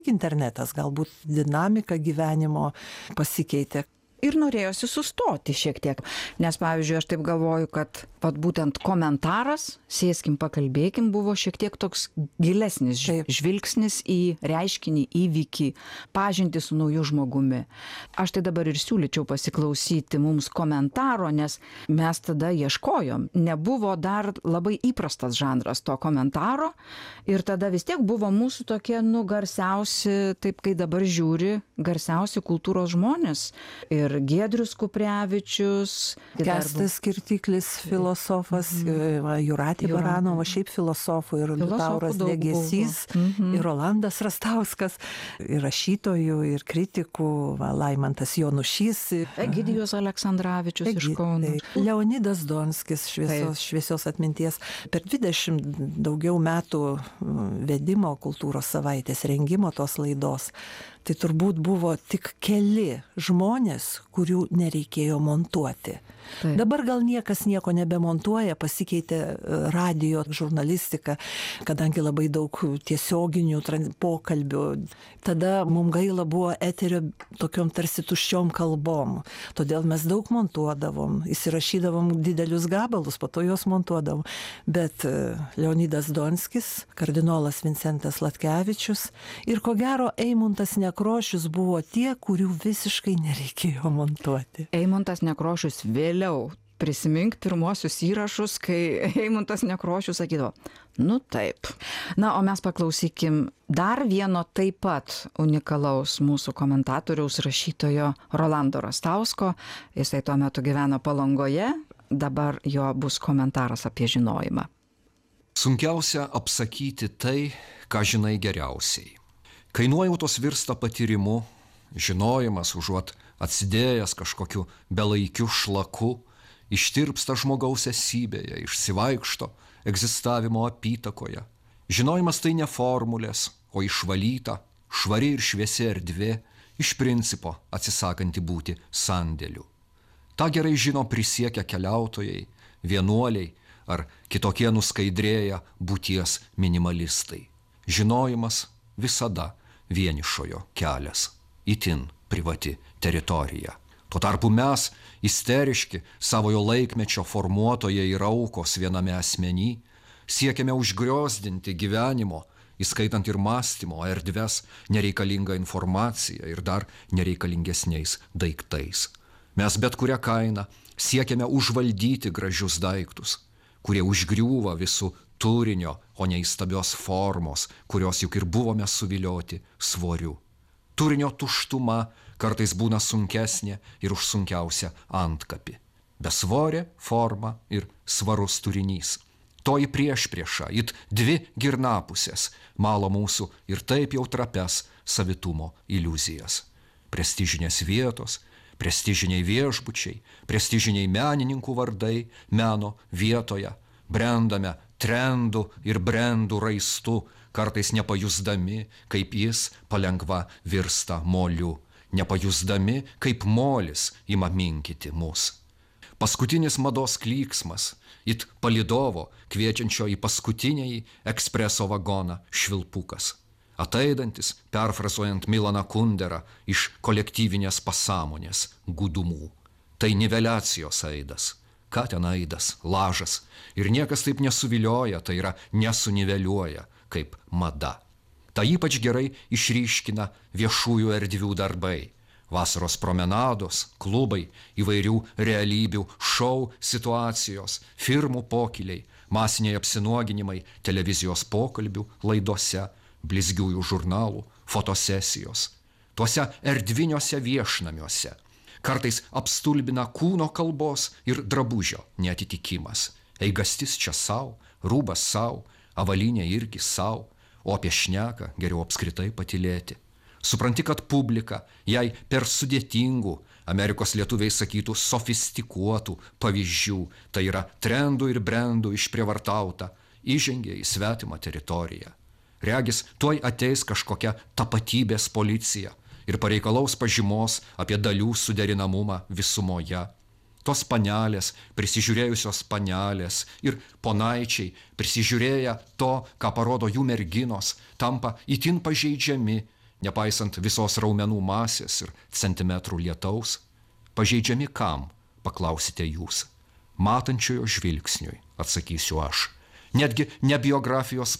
Internetas galbūt dinamika gyvenimo pasikeitė. Ir norėjosi sustoti šiek tiek, nes pavyzdžiui, aš taip galvoju, kad būtent komentaras, sėskim, pakalbėkim, buvo šiek tiek toks gilesnis žvilgsnis į reiškinį, įvykį, pažinti su nauju žmogumi. Aš tai dabar ir siūlyčiau pasiklausyti mums komentaro, nes mes tada ieškojom. Nebuvo dar labai įprastas žanras to komentaro ir tada vis tiek buvo mūsų tokie, garsiausi, taip kai dabar žiūri, garsiausi kultūros žmonės. Ir Giedrius Kuprevičius, Kęstas Kirtiklis, filosofas, Jūratė Baranova, šiaip filosofų, ir Liutauras Degėsys, ir Rolandas Rastauskas, ir rašytojų, ir kritikų, Laimantas Jonušys, Egidijus Aleksandravičius iš Kauno, Leonidas Donskis, šviesios atminties. Per 20 daugiau metų vedimo kultūros savaitės, rengimo tos laidos, tai turbūt buvo tik keli žmonės, kurių nereikėjo montuoti. Taip. Dabar gal niekas nieko nebemontuoja, pasikeitė radijo žurnalistika, kadangi labai daug tiesioginių pokalbių. Tada mums gaila buvo eterio tokiom tarsi tuščiom kalbom. Todėl mes daug montuodavom, įsirašydavom didelius gabalus, po to juos montuodavom. Bet Leonidas Donskis, kardinolas Vincentas Latkevičius ir ko gero Eimuntas Nekrošius buvo tie, kurių visiškai nereikėjo montuoti. Eimuntas Nekrošius vėliau. Prisimink pirmosius įrašus, kai Eimuntas Nekrošius sakydavo, taip. O mes paklausykim dar vieno taip pat unikalaus mūsų komentatoriaus rašytojo Rolando Rastausko. Jisai tuo metu gyveno Palangoje, dabar jo bus komentaras apie žinojimą. Sunkiausia apsakyti tai, ką žinai geriausiai. Kai nuojautos virsta patyrimu, žinojimas užuot atsidėjęs kažkokiu belaikiu šlaku, ištirpsta žmogaus esybėje, išsivaikšto egzistavimo apytakoje. Žinojimas tai ne formulės, o išvalyta, švari ir šviesi erdvė, iš principo atsisakanti būti sandėliu. Ta gerai žino prisiekę keliautojai, vienuoliai ar kitokie nuskaidrėję būties minimalistai. Žinojimas visada vienišojo kelias, itin privati teritorija. Tuo tarpu mes, isteriški, savojo laikmečio formuotojai ir aukos viename asmeny, siekiame užgriozdinti gyvenimo, įskaitant ir mąstymo erdves, nereikalingą informaciją ir dar nereikalingesniais daiktais. Mes bet kurią kainą siekiame užvaldyti gražius daiktus, kurie užgriūva visų turinio, o ne įstabios formos, kurios juk ir buvome suvilioti svoriu. Turinio tuštuma kartais būna sunkesnė ir už sunkiausią antkapį. Besvorė forma ir svarus turinys. Toji priešprieša, it dvi girnapusės, malo mūsų ir taip jau trapes savitumo iliuzijas. Prestižinės vietos, prestižiniai viešbučiai, prestižiniai menininkų vardai meno vietoje, brendame trendų ir brendų raistu, kartais nepajusdami, kaip jis palengva virsta moliu, nepajusdami, kaip molis ima minkyti mus. Paskutinis mados klyksmas, it palidovo, kviečiančio į paskutinįjį ekspreso vagoną švilpukas, ateidantis, perfrazuojant Milaną Kunderą, iš kolektyvinės pasąmonės gudumų. Tai niveliacijos aidas. Ką ten aidas, lažas, ir niekas taip nesuvilioja, tai yra nesuniveliuoja, kaip mada. Ta ypač gerai išryškina viešųjų erdvių darbai. Vasaros promenados, klubai, įvairių realybių, šou situacijos, firmų pokyliai, masiniai apsinuoginimai, televizijos pokalbių laidose, blizgiųjų žurnalų, fotosesijos. Tuose erdviniuose viešnamiuose kartais apstulbina kūno kalbos ir drabužio neatitikimas. Eigastis čia sau, rūbas sau, avalynė irgi sau, o apie šneką geriau apskritai patylėti. Supranti, kad publika, jai per sudėtingų, Amerikos lietuviai sakytų sofistikuotų pavyzdžių, tai yra trendų ir brendų išprievartauta, įžengė į svetimą teritoriją. Regis, tuoj ateis kažkokia tapatybės policija ir pareikalaus pažymos apie dalių suderinamumą visumoje. Tos panelės, prisižiūrėjusios panelės ir ponaičiai, prisižiūrėję to, ką parodo jų merginos, tampa itin pažeidžiami, nepaisant visos raumenų masės ir centimetrų lietaus, pažeidžiami kam, paklausite jūs. Matančiojo žvilgsniui, atsakysiu aš. Netgi ne biografijos